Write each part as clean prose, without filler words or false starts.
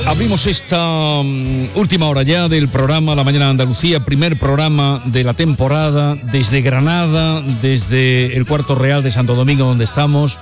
Abrimos esta última hora ya del programa La Mañana de Andalucía, primer programa de la temporada desde Granada, desde el Cuarto Real de Santo Domingo, donde estamos,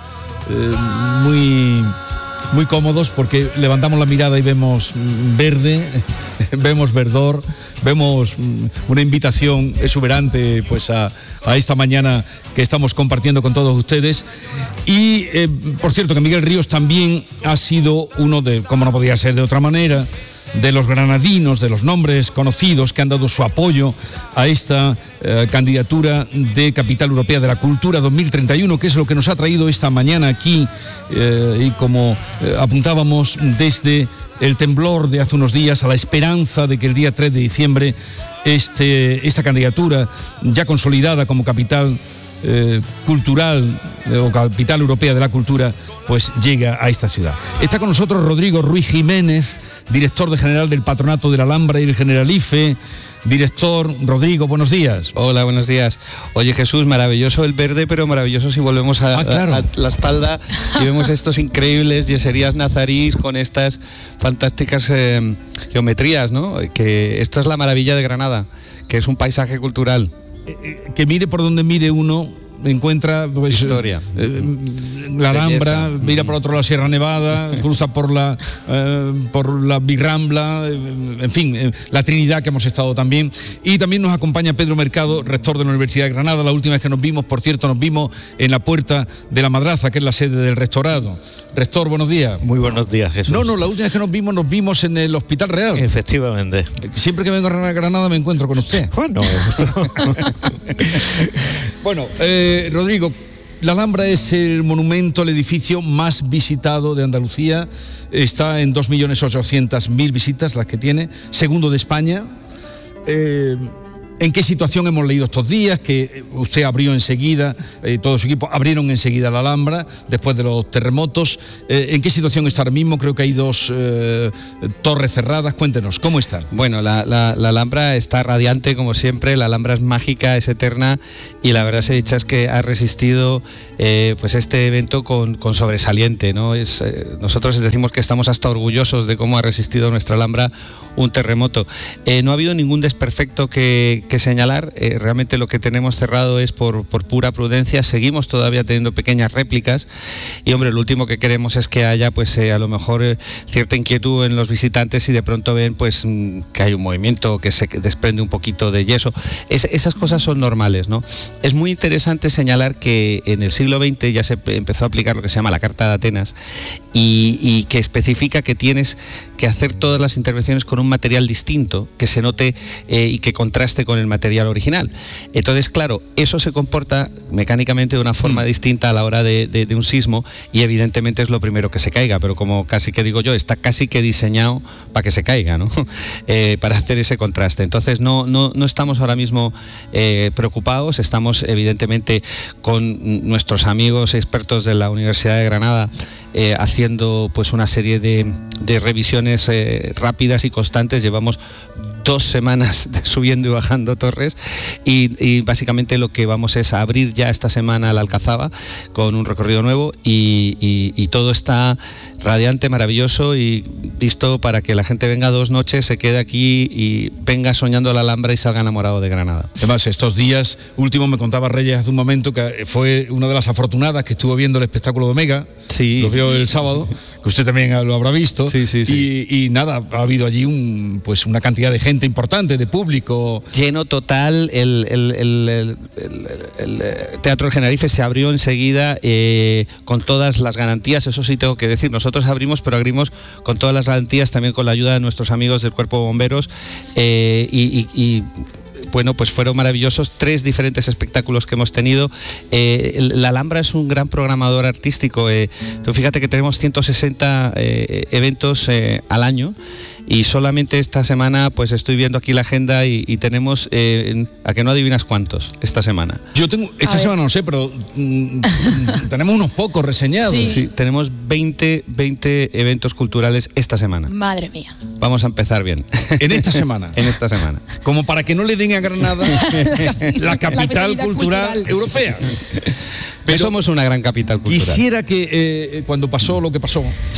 muy cómodos porque levantamos la mirada y vemos verde, vemos verdor, vemos una invitación exuberante pues a esta mañana que estamos compartiendo con todos ustedes. Y por cierto que Miguel Ríos también ha sido uno de, como no podía ser de otra manera, de los granadinos, de los nombres conocidos que han dado su apoyo a esta candidatura de Capital Europea de la Cultura 2031, que es lo que nos ha traído esta mañana aquí, y como apuntábamos desde el temblor de hace unos días, a la esperanza de que el día 3 de diciembre esta candidatura ya consolidada como capital cultural o Capital Europea de la Cultura pues llega a esta ciudad. Está con nosotros Rodrigo Ruiz Jiménez, director general del Patronato de la Alhambra y el Generalife. Director Rodrigo, buenos días. Hola, buenos días. Oye, Jesús, maravilloso el verde, pero maravilloso si volvemos a la espalda y vemos estos increíbles yeserías nazarís con estas fantásticas geometrías, ¿no? Que esto es la maravilla de Granada, que es un paisaje cultural. Que mire por donde mire uno, encuentra pues, historia, la Alhambra, mira por otro lado la Sierra Nevada, cruza por la Birrambla, en fin, la Trinidad, que hemos estado también. Y también nos acompaña Pedro Mercado, rector de la Universidad de Granada. La última vez que nos vimos, por cierto, nos vimos en la puerta de la Madraza, que es la sede del rectorado. Rector, buenos días. Muy buenos días, Jesús. No, la última vez que nos vimos en el Hospital Real. Efectivamente. Siempre que vengo a Granada me encuentro con usted. Bueno, eso. Bueno, Rodrigo, la Alhambra es el monumento, el edificio más visitado de Andalucía. Está en 2.800.000 visitas las que tiene, segundo de España. ¿En qué situación hemos leído estos días? Que usted abrió enseguida, todo su equipo abrieron enseguida la Alhambra después de los terremotos. ¿En qué situación está ahora mismo? Creo que hay 2 torres cerradas. Cuéntenos, ¿cómo está? Bueno, la Alhambra está radiante como siempre. La Alhambra es mágica, es eterna, y la verdad se dicha es que ha resistido pues este evento con sobresaliente, ¿no? Nosotros decimos que estamos hasta orgullosos de cómo ha resistido nuestra Alhambra un terremoto. No ha habido ningún desperfecto que señalar. Realmente lo que tenemos cerrado es por pura prudencia. Seguimos todavía teniendo pequeñas réplicas y, hombre, lo último que queremos es que haya pues a lo mejor cierta inquietud en los visitantes y de pronto ven pues que hay un movimiento, que se desprende un poquito de yeso. Esas cosas son normales, ¿no? Es muy interesante señalar que en el siglo XX ya se empezó a aplicar lo que se llama la Carta de Atenas y que especifica que tienes que hacer todas las intervenciones con un material distinto, que se note y que contraste con el material original. Entonces, claro, eso se comporta mecánicamente de una forma distinta a la hora de un sismo, y evidentemente es lo primero que se caiga, pero como casi que digo yo, está casi que diseñado para que se caiga, ¿no? Para hacer ese contraste. Entonces no estamos ahora mismo preocupados. Estamos evidentemente con nuestros amigos expertos de la Universidad de Granada haciendo pues una serie de revisiones rápidas y constantes. Llevamos 2 semanas subiendo y bajando torres y básicamente lo que vamos es a abrir ya esta semana la Alcazaba con un recorrido nuevo y todo está radiante, maravilloso y listo para que la gente venga 2 noches, se quede aquí y venga soñando la Alhambra y salga enamorado de Granada. Además, estos días últimos me contaba Reyes hace un momento que fue una de las afortunadas que estuvo viendo el espectáculo de Omega. Sí. Lo vio el sábado, que usted también lo habrá visto. Sí. Y nada, ha habido allí una cantidad de gente importante, de público. Lleno total. El Teatro del Generalife se abrió enseguida con todas las garantías. Eso sí tengo que decir, nosotros abrimos, pero abrimos con todas las garantías, también con la ayuda de nuestros amigos del Cuerpo de Bomberos, y bueno, pues fueron maravillosos 3 diferentes espectáculos que hemos tenido. La Alhambra es un gran programador artístico. Tú fíjate que tenemos 160 eventos al año, y solamente esta semana pues estoy viendo aquí la agenda y tenemos, a que no adivinas cuántos esta semana. Yo tengo, esta semana no sé, pero tenemos unos pocos reseñados. Sí, tenemos 20 eventos culturales esta semana. Madre mía. Vamos a empezar bien. En esta semana. En esta semana. Como para que no le den a Granada la capital cultural europea. Pero somos una gran capital cultural. Quisiera que cuando pasó lo que pasó, sí,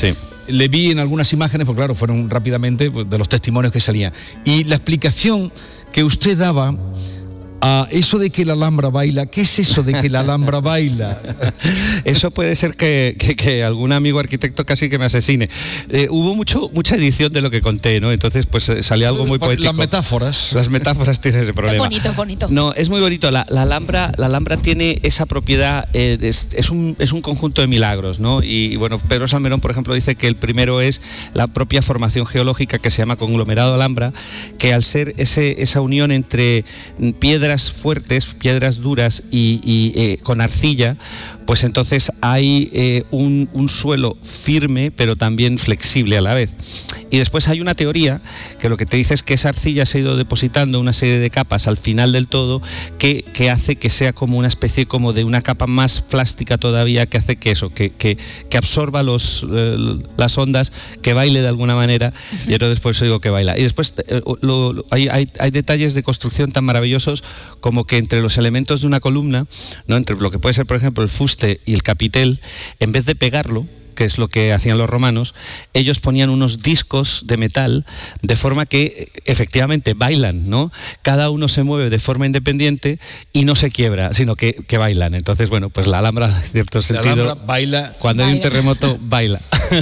le vi en algunas imágenes, porque claro, fueron rápidamente pues, de los testimonios que salían. Y la explicación que usted daba a eso de que la Alhambra baila, ¿qué es eso de que la Alhambra baila? Eso puede ser que algún amigo arquitecto casi que me asesine. Hubo mucha edición de lo que conté, ¿no? Entonces, pues salió algo muy poético. Las metáforas. Las metáforas tienen ese problema. Es bonito. No, es muy bonito. La Alhambra tiene esa propiedad, es un conjunto de milagros, ¿no? Y bueno, Pedro Salmerón, por ejemplo, dice que el primero es la propia formación geológica que se llama conglomerado Alhambra, que al ser esa unión entre piedras fuertes, piedras duras y con arcilla, pues entonces hay un suelo firme pero también flexible a la vez. Y después hay una teoría que lo que te dice es que esa arcilla se ha ido depositando una serie de capas al final del todo que hace que sea como una especie como de una capa más plástica todavía, que hace que absorba las ondas, que baile de alguna manera, y entonces por eso digo que baila. Y después hay detalles de construcción tan maravillosos como que entre los elementos de una columna, ¿no? Entre lo que puede ser por ejemplo el fuste y el capitel, en vez de pegarlo, que es lo que hacían los romanos, ellos ponían unos discos de metal de forma que efectivamente bailan, ¿no? Cada uno se mueve de forma independiente y no se quiebra, sino que bailan. Entonces, bueno, pues la Alhambra, en cierto sentido, la Alhambra baila. Cuando hay un terremoto, baila.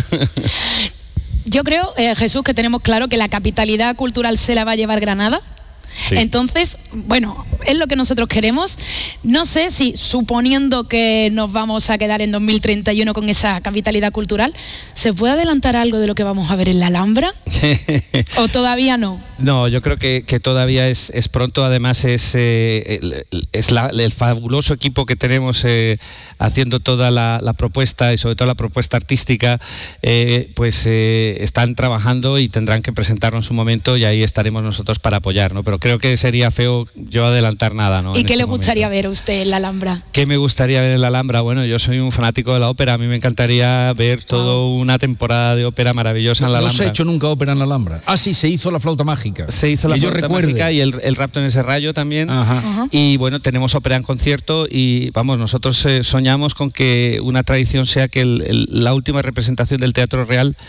Yo creo, Jesús, que tenemos claro que la capitalidad cultural se la va a llevar Granada. Sí. Entonces, bueno, es lo que nosotros queremos. No sé si, suponiendo que nos vamos a quedar en 2031 con esa capitalidad cultural, ¿se puede adelantar algo de lo que vamos a ver en la Alhambra? ¿O todavía no? No, yo creo que todavía es pronto. Además es el fabuloso equipo que tenemos haciendo toda la propuesta, y sobre todo la propuesta artística, están trabajando y tendrán que presentarnos un momento, y ahí estaremos nosotros para apoyar, ¿no? Pero creo que sería feo yo adelantar nada, ¿no? ¿Y qué le gustaría ver a usted en la Alhambra? ¿Qué me gustaría ver en la Alhambra? Bueno, yo soy un fanático de la ópera. A mí me encantaría ver toda una temporada de ópera maravillosa en la Alhambra. ¿No se ha hecho nunca ópera en la Alhambra? Ah, sí, se hizo la flauta mágica. Se hizo la flauta mágica y el rapto en ese rayo también. Ajá. Y bueno, tenemos ópera en concierto y vamos, nosotros soñamos con que una tradición sea que la última representación del Teatro Real